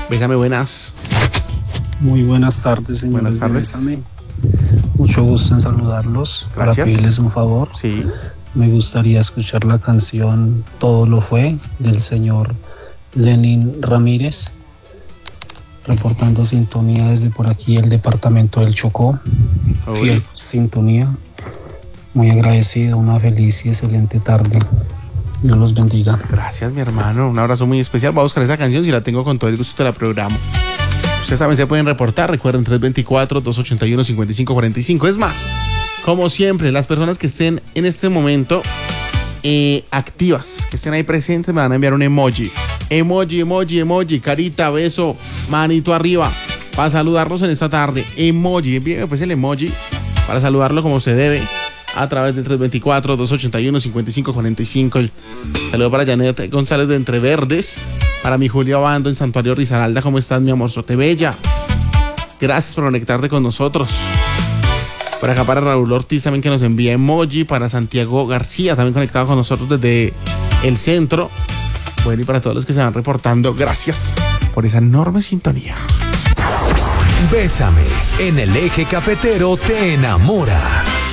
Bésame, buenas. Muy buenas tardes, señores. Buenas tardes. de Bésame. Mucho gusto en saludarlos. Gracias. Para pedirles un favor. Sí. Me gustaría escuchar la canción Todo lo fue del señor Lenin Ramírez, reportando sintonía desde por aquí el departamento del Chocó. Uy. Fiel sintonía. Muy agradecido, una feliz y excelente tarde. Dios los bendiga. Gracias, mi hermano. Un abrazo muy especial. Voy a buscar esa canción. Si la tengo con todo el gusto, te la programo. Ustedes saben, se pueden reportar. Recuerden, 324-281-5545. Es más, como siempre, las personas que estén en este momento activas, que estén ahí presentes, me van a enviar un emoji. Emoji, carita, beso, manito arriba, para saludarlos en esta tarde. Emoji, envíenme pues el emoji para saludarlo como se debe a través del 324-281-5545. Saludo para Janet González de Entreverdes, para mi Julia Bando en Santuario Risaralda. ¿Cómo estás, mi amor? Sote bella. Gracias por conectarte con nosotros. Por acá para Raúl Ortiz también, que nos envía emoji. Para Santiago García, también conectado con nosotros desde el centro. Bueno, y para todos los que se van reportando, gracias por esa enorme sintonía. Bésame, en el Eje Cafetero te enamora.